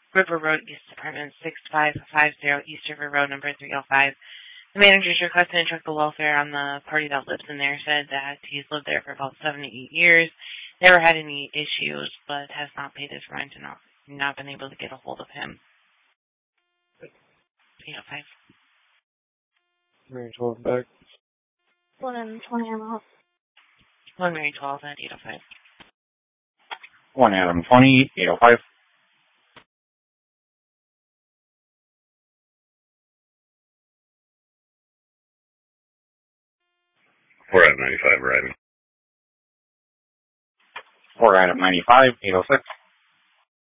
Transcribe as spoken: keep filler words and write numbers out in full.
River Road, East Apartment, six five five zero East River Road, number three oh five. The manager's requesting to check the welfare on the party that lives in there. Said that he's lived there for about seven to eight years, never had any issues, but has not paid his rent and not, not been able to get a hold of him. eight oh five. Mary twelve back. one Adam twenty, I'm off. one Mary twelve at eight oh five. one Adam twenty, eight oh five. four Adam ninety-five arriving. four Adam ninety-five, eight oh six.